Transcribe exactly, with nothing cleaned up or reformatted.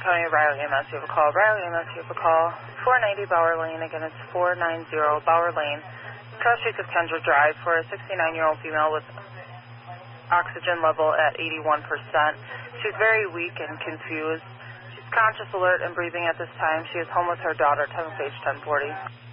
County, Riley E M S, you have a call. Riley E M S, you have a call. four ninety Bauer Lane. Again, it's four ninety Bauer Lane. Cross streets of Kendra Drive for a sixty-nine-year-old female with oxygen level at eighty-one percent. She's very weak and confused. She's conscious, alert, and breathing at this time. She is home with her daughter, time of age ten forty.